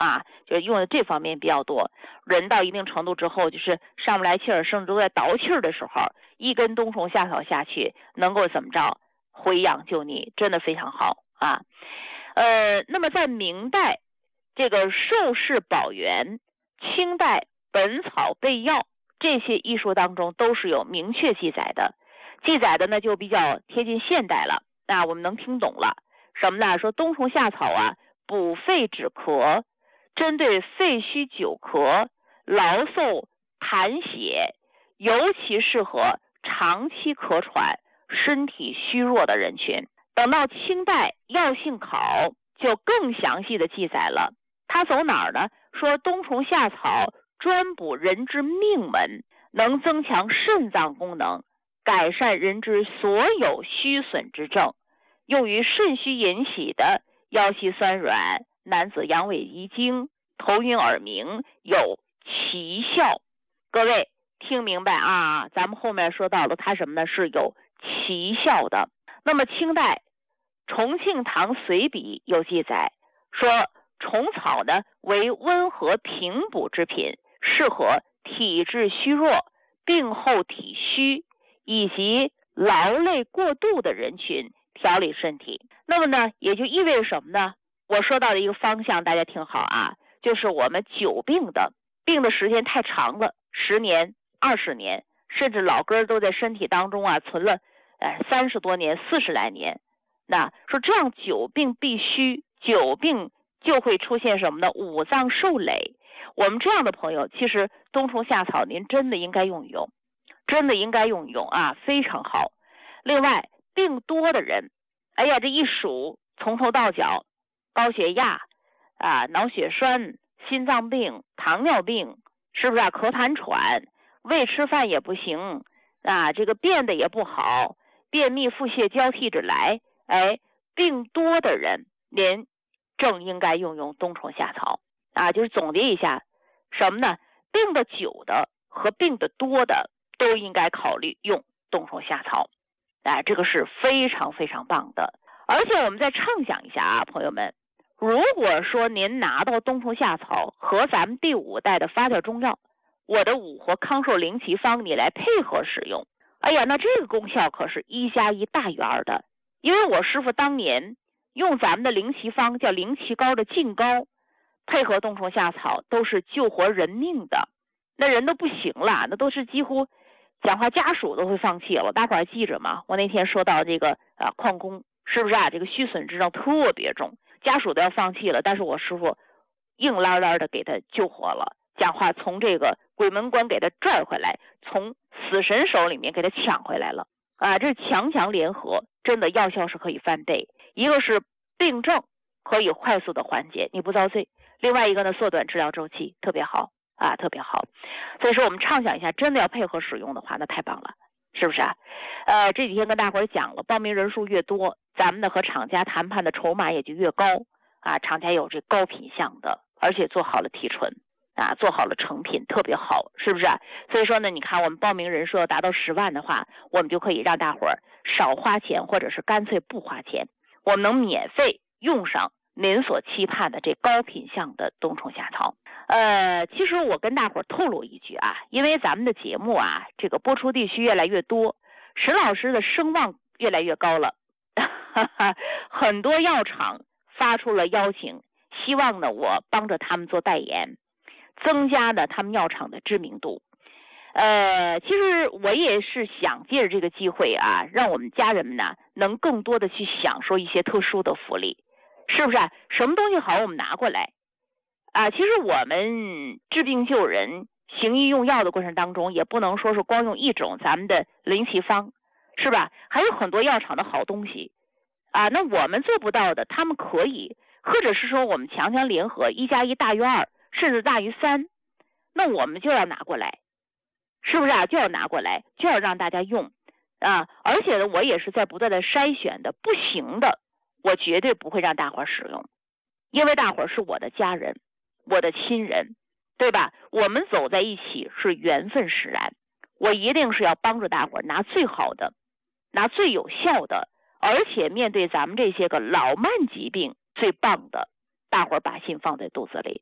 啊，就是用的这方面比较多。人到一定程度之后，就是上不来气儿，甚至都在倒气儿的时候，一根冬虫夏草下去，能够怎么着回阳救逆，真的非常好啊。那么在明代这个《寿氏宝源》、清代《本草备药》这些医书当中都是有明确记载的，记载的呢就比较贴近现代了，那我们能听懂了。什么呢？说冬虫夏草啊，补肺止咳，针对肺虚久咳、劳嗽痰血，尤其适合长期咳喘、身体虚弱的人群。等到清代《药性考》就更详细的记载了，它走哪儿呢？说冬虫夏草专补人之命门，能增强肾脏功能，改善人之所有虚损之症，用于肾虚引起的腰膝酸软、男子阳痿遗精、头晕耳鸣有奇效。各位听明白啊？咱们后面说到了它什么呢？是有奇效的。那么清代重庆堂随笔有记载说，虫草呢为温和平补之品，适合体质虚弱、病后体虚以及劳累过度的人群调理身体。那么呢，也就意味着什么呢？我说到的一个方向，大家听好啊，就是我们久病的时间太长了，10年、20年，甚至老根都在身体当中啊存了30多年、40来年。那说这样久病必须，久病就会出现什么呢？五脏受累。我们这样的朋友，其实冬虫夏草您真的应该用一用，真的应该用一用啊，非常好。另外，病多的人，哎呀，这一数从头到脚，高血压啊、脑血栓、心脏病、糖尿病，是不是啊？咳痰喘，胃吃饭也不行啊，这个便的也不好，便秘腹泻交替着来。哎，病多的人您正应该用用冬虫夏草啊。就是总结一下，什么呢？病的久的和病的多的都应该考虑用冬虫夏草，这个是非常非常棒的。而且我们再畅想一下啊，朋友们，如果说您拿到冬虫夏草和咱们第5代的发酵中药，我的五活康寿灵奇方，你来配合使用，哎呀，那这个功效可是1+1大于2的。因为我师傅当年用咱们的灵奇方叫灵奇膏的净膏，配合冬虫夏草都是救活人命的，那人都不行了，那都是几乎讲话家属都会放弃了。大伙儿记着嘛，我那天说到这个矿工是不是啊？这个虚损之症特别重，家属都要放弃了，但是我师傅硬拉拉的给他救活了，讲话从这个鬼门关给他拽回来，从死神手里面给他抢回来了啊！这是强强联合，真的药效是可以翻倍。一个是病症可以快速的缓解，你不遭罪；另外一个呢，缩短治疗周期，特别好啊，特别好。所以说我们畅想一下，真的要配合使用的话，那太棒了，是不是啊？这几天跟大伙儿讲了，报名人数越多，咱们的和厂家谈判的筹码也就越高啊。厂家有这高品相的，而且做好了提纯啊，做好了成品，特别好，是不是啊？所以说呢，你看我们报名人数要达到10万的话，我们就可以让大伙儿少花钱，或者是干脆不花钱，我们能免费用上您所期盼的这高品相的冬虫夏草。其实我跟大伙儿透露一句啊，因为咱们的节目啊，这个播出地区越来越多，沈老师的声望越来越高了很多药厂发出了邀请，希望呢我帮着他们做代言，增加呢他们药厂的知名度。其实我也是想借着这个机会啊，让我们家人们呢能更多的去享受一些特殊的福利，是不是啊？什么东西好我们拿过来啊。其实我们治病救人、行医用药的过程当中，也不能说是光用一种咱们的灵奇方，是吧？还有很多药厂的好东西啊。那我们做不到的，他们可以，或者是说我们强强联合，1+1大于2，甚至大于3，那我们就要拿过来。是不是啊？就要拿过来，就要让大家用啊！而且呢，我也是在不断的筛选的，不行的，我绝对不会让大伙儿使用，因为大伙儿是我的家人，我的亲人，对吧？我们走在一起是缘分使然，我一定是要帮助大伙儿拿最好的，拿最有效的，而且面对咱们这些个老慢疾病最棒的，大伙儿把心放在肚子里。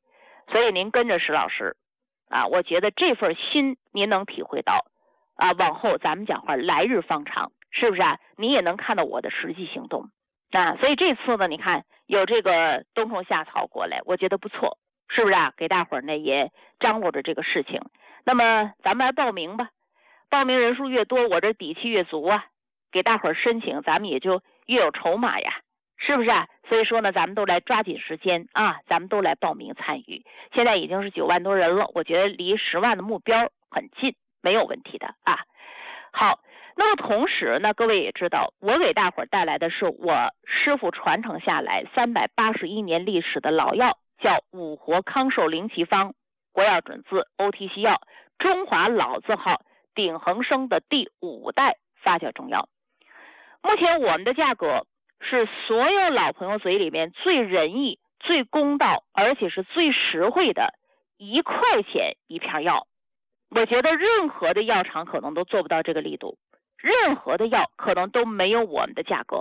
所以您跟着石老师啊，我觉得这份心您能体会到啊，往后咱们讲话来日方长，是不是啊？你也能看到我的实际行动啊。所以这次呢，你看有这个冬虫夏草过来，我觉得不错，是不是啊？给大伙儿呢也张罗着这个事情。那么咱们来报名吧，报名人数越多，我这底气越足啊，给大伙儿申请，咱们也就越有筹码呀，是不是啊？所以说呢，咱们都来抓紧时间啊，咱们都来报名参与。现在已经是9万多人了，我觉得离10万的目标很近，没有问题的啊。好，那么同时呢，各位也知道，我给大伙儿带来的是我师傅传承下来381年历史的老药，叫五活康寿灵奇方，国药准字 OTC 药，中华老字号鼎恒生的第5代发酵中药。目前我们的价格是所有老朋友嘴里面最仁义、最公道，而且是最实惠的1块钱一片药。我觉得任何的药厂可能都做不到这个力度，任何的药可能都没有我们的价格。